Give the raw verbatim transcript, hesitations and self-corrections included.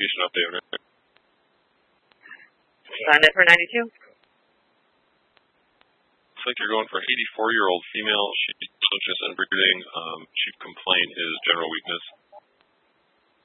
patient update on it. Signed up for ninety-two. Looks like you're going for eighty-four-year-old female. She's conscious and breathing. Um, chief complaint is general weakness.